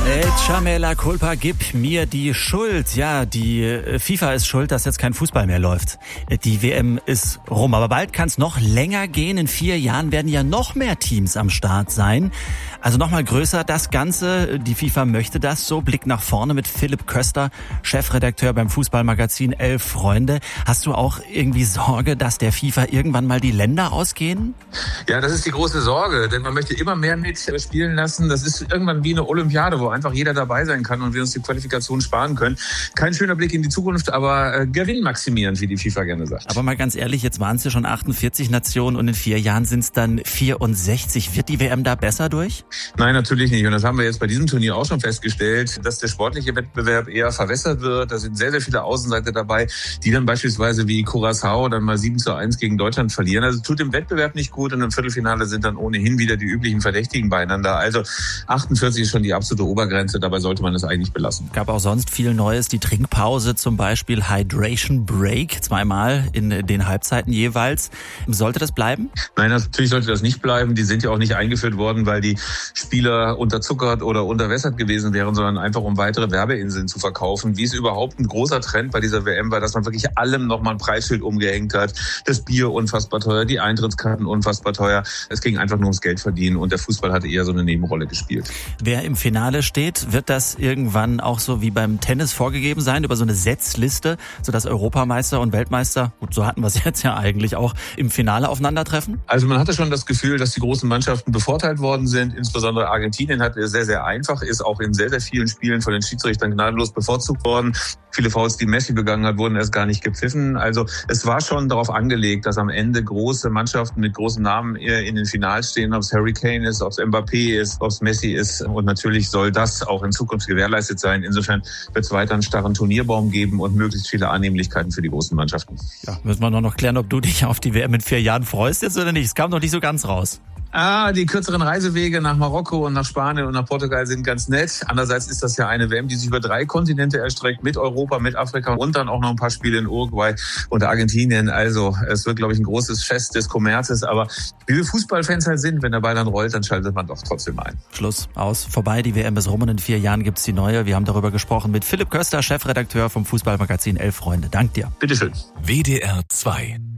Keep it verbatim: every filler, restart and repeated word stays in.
Chamela Culpa, gib mir die Schuld. Ja, die FIFA ist schuld, dass jetzt kein Fußball mehr läuft. Die W M ist rum, aber bald kann es noch länger gehen. In vier Jahren werden ja noch mehr Teams am Start sein. Also noch mal größer das Ganze. Die FIFA möchte das so. Blick nach vorne mit Philipp Köster, Chefredakteur beim Fußballmagazin Elf Freunde. Hast du auch irgendwie Sorge, dass der FIFA irgendwann mal die Länder ausgehen? Ja, das ist die große Sorge, denn man möchte immer mehr mitspielen lassen. Das ist irgendwann wie eine Olympiade, wo einfach jeder dabei sein kann und wir uns die Qualifikation sparen können. Kein schöner Blick in die Zukunft, aber äh, gewinnmaximierend, wie die FIFA gerne sagt. Aber mal ganz ehrlich, jetzt waren es ja schon achtundvierzig Nationen und in vier Jahren sind es dann vierundsechzig. Wird die W M da besser durch? Nein, natürlich nicht. Und das haben wir jetzt bei diesem Turnier auch schon festgestellt, dass der sportliche Wettbewerb eher verwässert wird. Da sind sehr, sehr viele Außenseiter dabei, die dann beispielsweise wie Curaçao dann mal sieben zu eins gegen Deutschland verlieren. Also tut dem Wettbewerb nicht gut und im Viertelfinale sind dann ohnehin wieder die üblichen Verdächtigen beieinander. Also achtundvierzig ist schon die absolute Obergrenze. Dabei sollte man es eigentlich belassen. Gab auch sonst viel Neues. Die Trinkpause zum Beispiel, Hydration Break, zweimal in den Halbzeiten jeweils. Sollte das bleiben? Nein, natürlich sollte das nicht bleiben. Die sind ja auch nicht eingeführt worden, weil die Spieler unterzuckert oder unterwässert gewesen wären, sondern einfach um weitere Werbeinseln zu verkaufen. Wie es überhaupt ein großer Trend bei dieser W M war, dass man wirklich allem nochmal ein Preisschild umgehängt hat. Das Bier unfassbar teuer, die Eintrittskarten unfassbar teuer. Es ging einfach nur ums Geld verdienen und der Fußball hatte eher so eine Nebenrolle gespielt. Wer im Finale steht, wird das irgendwann auch so wie beim Tennis vorgegeben sein, über so eine Setzliste, sodass Europameister und Weltmeister, gut, so hatten wir es jetzt ja eigentlich auch, im Finale aufeinandertreffen? Also man hatte schon das Gefühl, dass die großen Mannschaften bevorteilt worden sind. Insbesondere Argentinien hat es sehr, sehr einfach, ist auch in sehr, sehr vielen Spielen von den Schiedsrichtern gnadenlos bevorzugt worden. Viele Fouls, die Messi begangen hat, wurden erst gar nicht gepfiffen. Also es war schon darauf angelegt, dass am Ende große Mannschaften mit großen Namen in den Finals stehen, ob es Harry Kane ist, ob es Mbappé ist, ob es Messi ist. Und natürlich soll das auch in Zukunft gewährleistet sein. Insofern wird es weiter einen starren Turnierbaum geben und möglichst viele Annehmlichkeiten für die großen Mannschaften. Ja, müssen wir noch klären, ob du dich auf die W M in vier Jahren freust jetzt oder nicht. Es kam noch nicht so ganz raus. Ah, die kürzeren Reisewege nach Marokko und nach Spanien und nach Portugal sind ganz nett. Andererseits ist das ja eine W M, die sich über drei Kontinente erstreckt, mit Europa, mit Afrika und dann auch noch ein paar Spiele in Uruguay und Argentinien. Also es wird, glaube ich, ein großes Fest des Kommerzes. Aber wie wir Fußballfans halt sind, wenn der Ball dann rollt, dann schaltet man doch trotzdem ein. Schluss, aus, vorbei. Die W M ist rum und in vier Jahren gibt's die neue. Wir haben darüber gesprochen mit Philipp Köster, Chefredakteur vom Fußballmagazin Elf Freunde. Dank dir. Bitteschön. W D R zwei